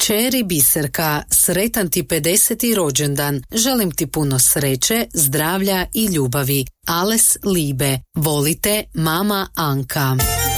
Kćeri Biserka, sretan ti 50. rođendan. Želim ti puno sreće, zdravlja i ljubavi. Ales Libe. Volite, mama Anka.